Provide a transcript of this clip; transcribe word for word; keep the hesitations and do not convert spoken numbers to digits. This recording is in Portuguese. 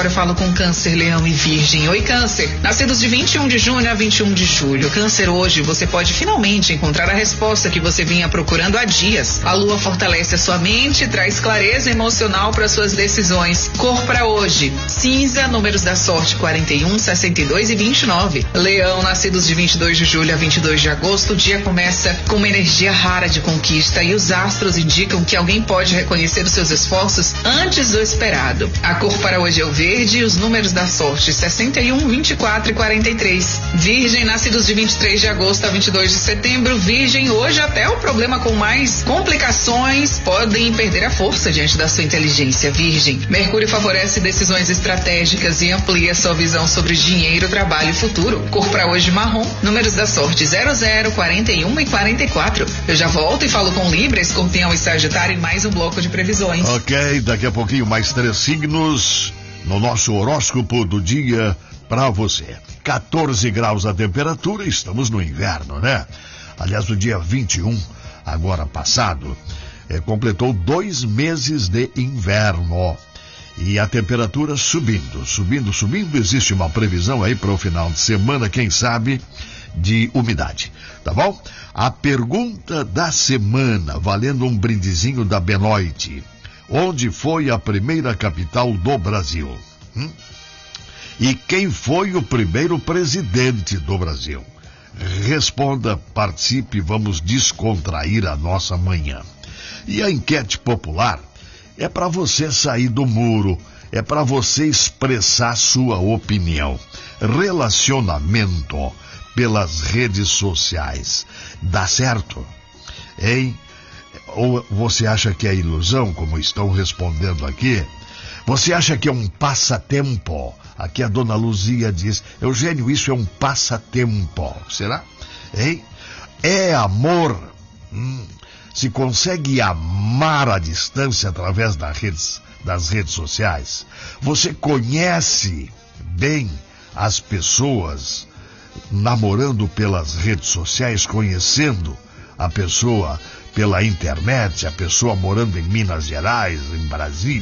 Agora eu falo com Câncer, Leão e Virgem. Oi, Câncer. Nascidos de vinte e um de junho a vinte e um de julho. Câncer, hoje você pode finalmente encontrar a resposta que você vinha procurando há dias. A lua fortalece a sua mente e traz clareza emocional para suas decisões. Cor para hoje: cinza. Números da sorte: quarenta e um, sessenta e dois e vinte e nove. Leão, nascidos de vinte e dois de julho a vinte e dois de agosto. O dia começa com uma energia rara de conquista e os astros indicam que alguém pode reconhecer os seus esforços antes do esperado. A cor para hoje é o verde e os números da sorte: sessenta e um, vinte e quatro e quarenta e três. Virgem, nascidos de vinte e três de agosto a vinte e dois de setembro. Virgem, hoje até o problema com mais complicações podem perder a força diante da sua inteligência. Virgem, Mercúrio favorece decisões estratégicas e amplia sua visão sobre dinheiro, trabalho e futuro. Cor para hoje marrom. Números da sorte: zero zero, quarenta e um e quarenta e quatro. Eu já volto e falo com Libra, Escorpião e Sagitário em mais um bloco de previsões. Ok, daqui a pouquinho mais três signos no nosso horóscopo do dia para você. quatorze graus a temperatura, estamos no inverno, né? Aliás, o dia vinte e um, agora passado, é, completou dois meses de inverno. E a temperatura subindo, subindo, subindo. Existe uma previsão aí para o final de semana, quem sabe, de umidade. Tá bom? A pergunta da semana, valendo um brindezinho da Benoite. Onde foi a primeira capital do Brasil? Hum? E quem foi o primeiro presidente do Brasil? Responda, participe, vamos descontrair a nossa manhã. E a enquete popular é para você sair do muro, é para você expressar sua opinião. Relacionamento pelas redes sociais, dá certo? Hein? Ou você acha que é ilusão, como estão respondendo aqui? Você acha que é um passatempo? Aqui a dona Luzia diz: Eugênio, isso é um passatempo. Será? Hein? É amor? Hum. Se consegue amar à distância através das redes, das redes sociais? Você conhece bem as pessoas namorando pelas redes sociais, conhecendo a pessoa pela internet, a pessoa morando em Minas Gerais, em Brasília?